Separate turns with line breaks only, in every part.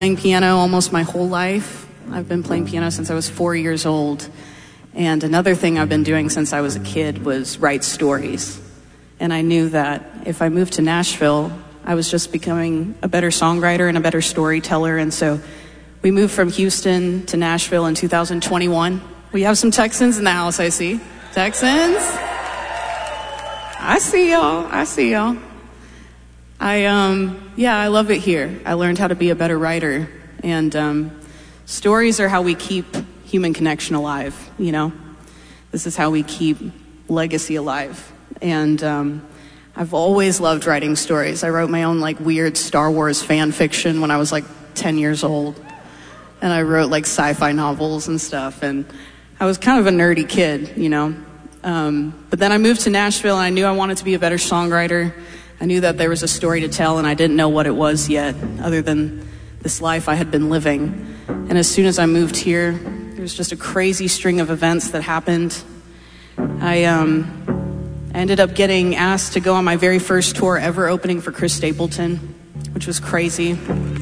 Playing piano almost my whole life. I've been playing piano since I was 4 years old. And another thing I've been doing since I was a kid was write stories. And I knew that if I moved to Nashville, I was just becoming a better songwriter and a better storyteller. And so we moved from Houston to Nashville in 2021. We have some Texans in the house, I see. Texans? I see y'all. I love it here. I learned how to be a better writer. And stories are how we keep human connection alive, you know? This is how we keep legacy alive. And I've always loved writing stories. I wrote my own weird Star Wars fan fiction when I was 10 years old. And I wrote sci-fi novels and stuff. And I was kind of a nerdy kid, you know? But then I moved to Nashville and I knew I wanted to be a better songwriter. I knew that there was a story to tell, and I didn't know what it was yet, other than this life I had been living. And as soon as I moved here, there was just a crazy string of events that happened. I ended up getting asked to go on my very first tour ever, opening for Chris Stapleton, which was crazy.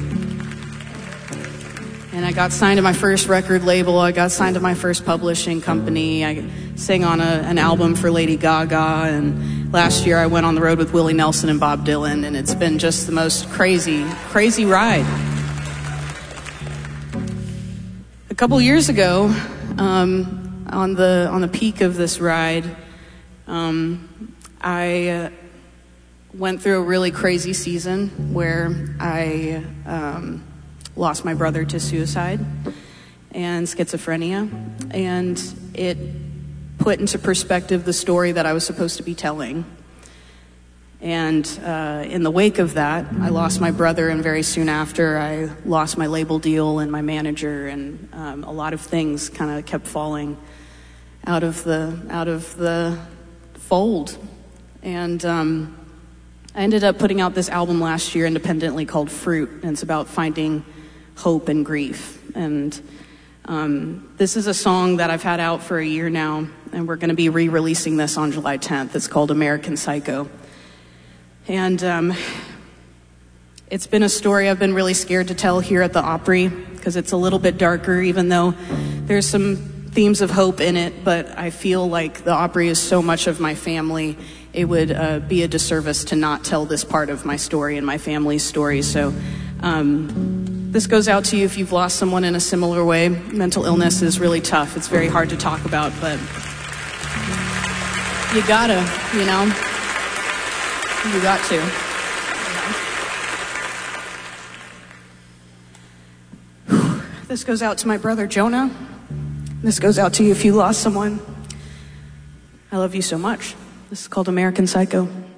And I got signed to my first record label. I got signed to my first publishing company. I sang on an album for Lady Gaga. And last year I went on the road with Willie Nelson and Bob Dylan. And it's been just the most crazy ride. A couple years ago, on the peak of this ride, I went through a really crazy season where I lost my brother to suicide and schizophrenia, and it put into perspective the story that I was supposed to be telling. And in the wake of that, I lost my brother, and very soon after, I lost my label deal and my manager, and a lot of things kind of kept falling out of the fold. And I ended up putting out this album last year independently called Fruit, and it's about finding hope and grief. And this is a song that I've had out for a year now, and we're going to be re-releasing this on July 10th. It's called American Psycho. And it's been a story I've been really scared to tell here at the Opry, because it's a little bit darker, even though there's some themes of hope in it. But I feel like the Opry is so much of my family, it would be a disservice to not tell this part of my story and my family's story. So this goes out to you if you've lost someone in a similar way. Mental illness is really tough. It's very hard to talk about, but you gotta, you know? You got to. This goes out to my brother Jonah. This goes out to you if you lost someone. I love you so much. This is called American Psycho.